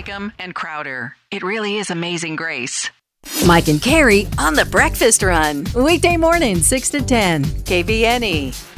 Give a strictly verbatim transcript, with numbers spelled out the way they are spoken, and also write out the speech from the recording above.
Wakeham, and Crowder. It really is Amazing Grace. Mike and Carrie on the Breakfast Run. Weekday morning, six to ten. K B N E.